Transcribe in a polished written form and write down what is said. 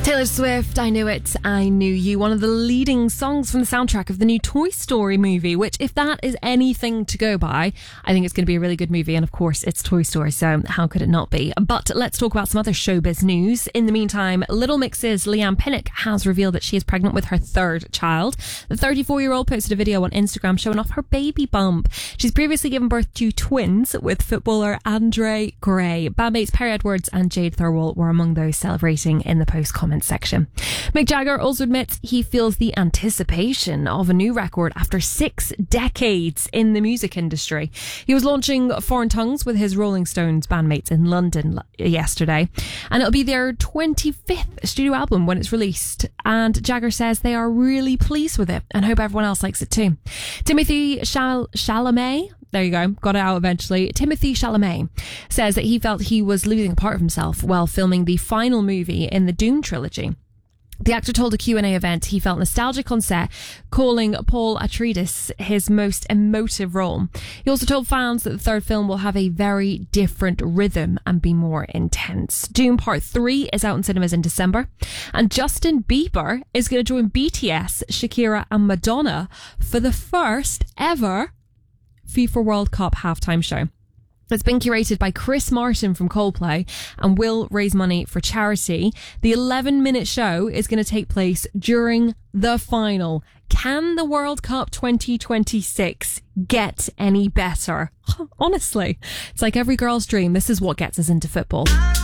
Taylor Swift, I Knew It, I Knew You, one of the leading songs from the soundtrack of the new Toy Story movie, which, if that is anything to go by, I think it's going to be a really good movie. And of course, it's Toy Story, so how could it not be? But let's talk about some other showbiz news. In the meantime, Little Mix's Leanne Pinnock has revealed that she is pregnant with her third child. The 34-year-old posted a video on Instagram showing off her baby bump. She's previously given birth to twins with footballer Andre Gray. Bandmates Perry Edwards and Jade Thirlwall were among those celebrating in the post-comment section. Mick Jagger also admits he feels the anticipation of a new record after 6 decades in the music industry. He was launching Foreign Tongues with his Rolling Stones bandmates in London yesterday, and it'll be their 25th studio album when it's released, and Jagger says they are really pleased with it and hope everyone else likes it too. Timothy Chalamet, there you go, got it out eventually. Timothy Chalamet says that he felt he was losing a part of himself while filming the final movie in the Dune trilogy. The actor told a Q&A event he felt nostalgic on set, calling Paul Atreides his most emotive role. He also told fans that the third film will have a very different rhythm and be more intense. Dune Part 3 is out in cinemas in December, and Justin Bieber is going to join BTS, Shakira and Madonna for the first ever FIFA World Cup halftime show. It's been curated by Chris Martin from Coldplay and will raise money for charity. The 11-minute show is going to take place during the final. Can the World Cup 2026 get any better? Honestly, it's like every girl's dream. This is what gets us into football.